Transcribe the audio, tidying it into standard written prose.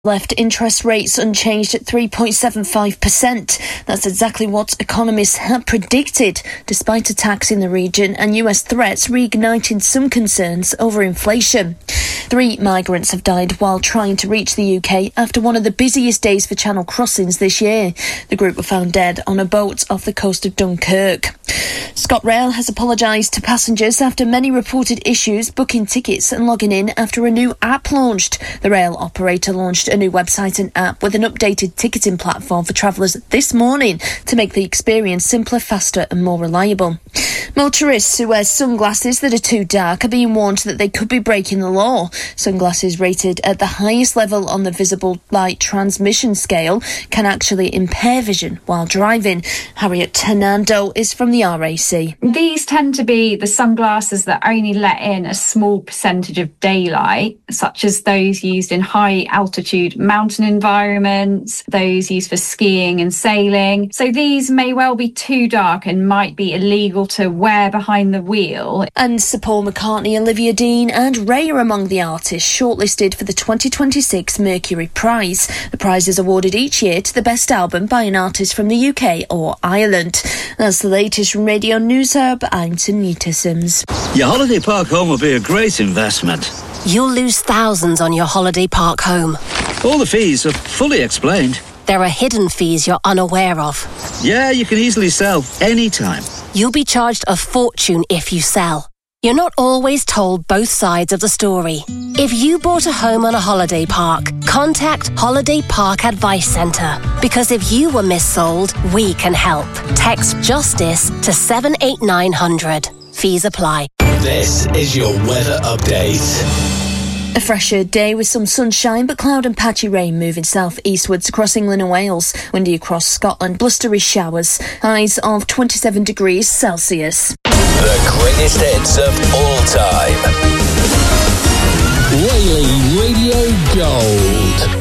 left interest rates unchanged at 3.75%. That's exactly what economists had predicted, despite attacks in the region and US threats reigniting some concerns over inflation. 3 migrants have died while trying to reach the UK after one of the busiest days for Channel crossings this year. The group were found dead on a boat off the coast of Dunkirk. ScotRail has apologised to passengers after many reported issues booking tickets and logging in after a new app launched. The rail operator launched a new website and app with an updated ticketing platform for travellers this morning to make the experience simpler, faster and more reliable. Motorists who wear sunglasses that are too dark are being warned that they could be breaking the law. Sunglasses rated at the highest level on the visible light transmission scale can actually impair vision while driving. Harriet Hernando is from the RAC. These tend to be the sunglasses that only let in a small percentage of daylight, such as those used in high altitude mountain environments, those used for skiing and sailing. So these may well be too dark and might be illegal to wear behind the wheel. And Sir Paul McCartney, Olivia Dean and Ray are among the artists shortlisted for the 2026 Mercury Prize. The prize is awarded each year to the best album by an artist from the UK or Ireland. That's the latest from Radio News Hub. I'm Tanita Sims. Your holiday park home will be a great investment. You'll lose thousands on your holiday park home. All the fees are fully explained. There are hidden fees you're unaware of. Yeah, you can easily sell anytime. You'll be charged a fortune if you sell. You're not always told both sides of the story. If you bought a home on a holiday park, contact Holiday Park Advice Centre. Because if you were missold, we can help. Text JUSTICE to 78900. Fees apply. This is your weather update. A fresher day with some sunshine but cloud and patchy rain moving south-eastwards across England and Wales. Windy across Scotland, blustery showers. Highs of 27 degrees Celsius. The greatest hits of all time. Whaley Radio Gold.